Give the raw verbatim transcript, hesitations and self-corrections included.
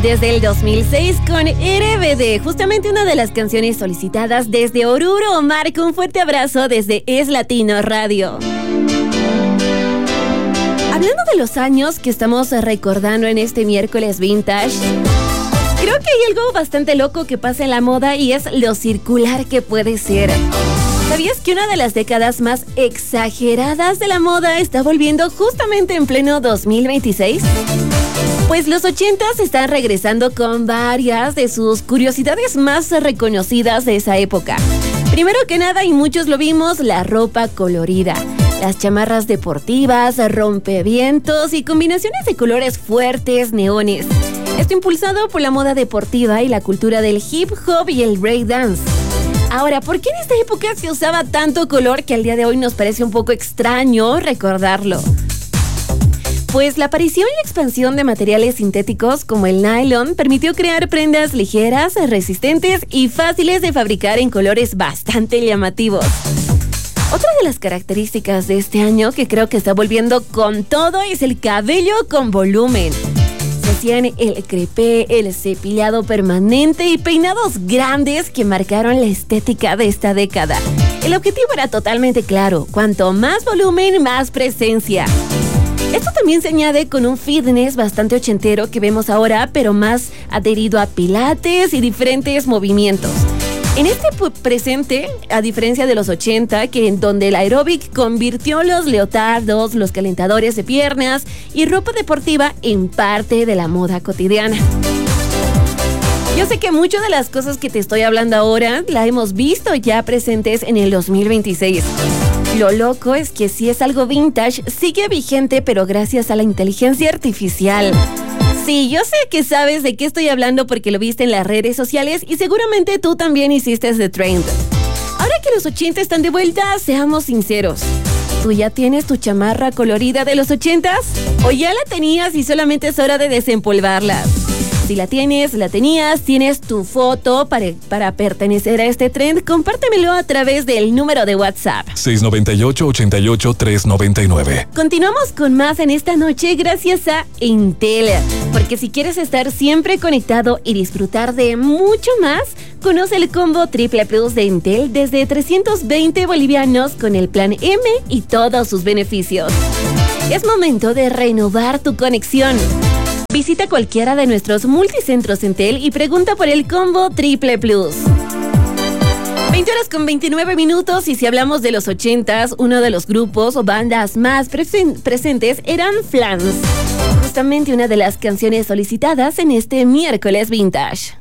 Desde el dos mil seis con R B D, justamente una de las canciones solicitadas desde Oruro. Marco, un fuerte abrazo desde Es Latino Radio. Hablando de los años que estamos recordando en este miércoles vintage, creo que hay algo bastante loco que pasa en la moda y es lo circular que puede ser. ¿Sabías que una de las décadas más exageradas de la moda está volviendo justamente en pleno dos mil veintiséis? Pues los ochentas están regresando con varias de sus curiosidades más reconocidas de esa época. Primero que nada, y muchos lo vimos, la ropa colorida. Las chamarras deportivas, rompevientos y combinaciones de colores fuertes, neones. Esto impulsado por la moda deportiva y la cultura del hip hop y el breakdance. Ahora, ¿por qué en esta época se usaba tanto color que al día de hoy nos parece un poco extraño recordarlo? Pues la aparición y expansión de materiales sintéticos como el nylon permitió crear prendas ligeras, resistentes y fáciles de fabricar en colores bastante llamativos. Otra de las características de este año que creo que está volviendo con todo es el cabello con volumen. Se hacían el crepé, el cepillado permanente y peinados grandes que marcaron la estética de esta década. El objetivo era totalmente claro: cuanto más volumen, más presencia. Esto también se añade con un fitness bastante ochentero que vemos ahora, pero más adherido a pilates y diferentes movimientos. En este presente, a diferencia de los ochenta, que en donde el aeróbic convirtió los leotardos, los calentadores de piernas y ropa deportiva en parte de la moda cotidiana. Yo sé que muchas de las cosas que te estoy hablando ahora la hemos visto ya presentes en el dos mil veintiséis. Lo loco es que si es algo vintage, sigue vigente, pero gracias a la inteligencia artificial. Sí, yo sé que sabes de qué estoy hablando porque lo viste en las redes sociales y seguramente tú también hiciste ese trend. Ahora que los ochenta están de vuelta, seamos sinceros. ¿Tú ya tienes tu chamarra colorida de los ochentas? ¿O ya la tenías y solamente es hora de desempolvarla? Si la tienes, la tenías, tienes tu foto para, para pertenecer a este trend, compártemelo a través del número de WhatsApp. seis nueve ocho, ocho ocho, tres nueve nueve. Continuamos con más en esta noche gracias a Entel. Porque si quieres estar siempre conectado y disfrutar de mucho más, conoce el combo Triple Plus de Entel desde trescientos veinte bolivianos con el plan M y todos sus beneficios. Es momento de renovar tu conexión. Visita cualquiera de nuestros multicentros Entel y pregunta por el combo Triple Plus. veinte horas con veintinueve minutos, y si hablamos de los ochentas, uno de los grupos o bandas más presen- presentes eran Flans. Justamente una de las canciones solicitadas en este miércoles vintage.